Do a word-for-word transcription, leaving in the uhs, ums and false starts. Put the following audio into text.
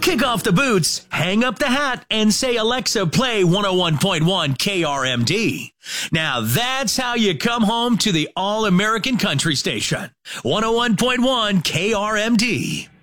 Kick off the boots, hang up the hat, and say, Alexa, play one oh one point one K R M D. Now that's how you come home to the All-American Country Station. one oh one point one K R M D.